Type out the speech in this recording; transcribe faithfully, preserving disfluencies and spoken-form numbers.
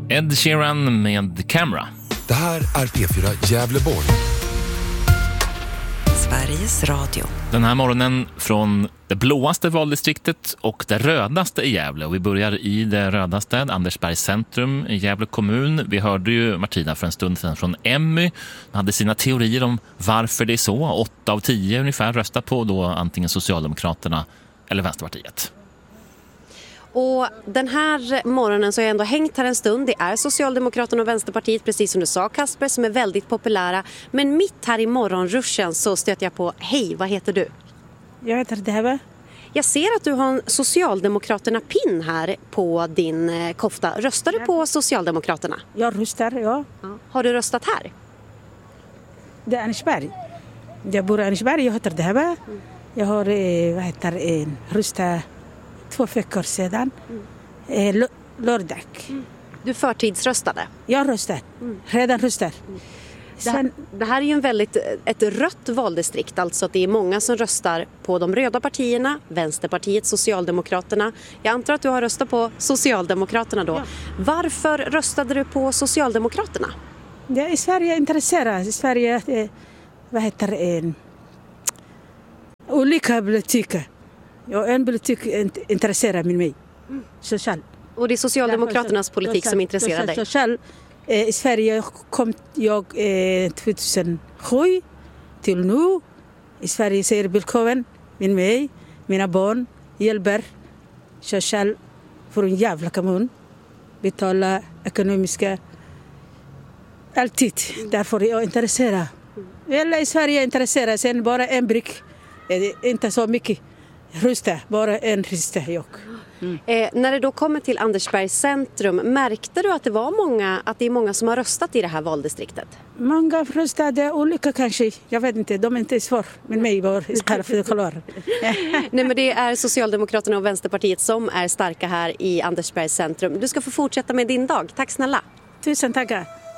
Ed Sheeran med Camera. Det här är P fyra Gävleborg. Sveriges Radio. Den här morgonen från det blåaste valdistriktet och det rödaste i Gävle. Och vi börjar i det rödaste, Andersbergs centrum i Gävle kommun. Vi hörde ju Martina för en stund sedan från Emmy. Hon hade sina teorier om varför det är så. Åtta av tio ungefär röstar på då antingen Socialdemokraterna eller Vänsterpartiet. Och den här morgonen så har jag ändå hängt här en stund. Det är Socialdemokraterna och Vänsterpartiet, precis som du sa Kasper, som är väldigt populära. Men mitt här i morgonruschen så stöter jag på, hej, vad heter du? Jag heter Dehebe. Jag ser att du har en Socialdemokraterna-pin här på din kofta. Röstar du på Socialdemokraterna? Jag röstar, ja. Ja. Har du röstat här? Det är Andersberg. Jag bor i Andersberg, jag heter Dehebe. Mm. Jag har vad heter, en röstat två veckor sedan. Mm. Eh, lördag. Mm. Du förtidsröstade? Jag röstar. Mm. Redan röstar. Mm. Det här, det här är ju en väldigt, ett rött valdistrikt, alltså att det är många som röstar på de röda partierna, Vänsterpartiet, Socialdemokraterna. Jag antar att du har röstat på Socialdemokraterna då. Ja. Varför röstade du på Socialdemokraterna? Ja, i Sverige är intresserad. I Sverige eh, vad heter en olika politiker. Ja, en politik intresserar mig. Mm. Social. Och det är Socialdemokraternas politik social, som intresserar social, dig? Social. Eh, I Sverige kom jag eh, tjugohundrasju till nu. I Sverige säger villkoren med mig, mina barn, hjälper social för en jävla kommun. Betala ekonomiska, alltid. Därför är jag intresserad. Eller i Sverige är intresserad, sen bara en brick. Eh, inte så mycket. Rösta, bara en rösta jag. Mm. Eh, när det då kommer till Andersbergs centrum, märkte du att det var många, att det är många som har röstat i det här valdistriktet? Många röstade olika kanske. Jag vet inte, de är inte svar med mig var klar. Nej, men det är Socialdemokraterna och Vänsterpartiet som är starka här i Andersbergs centrum. Du ska få fortsätta med din dag. Tack snälla. Tusen tackar.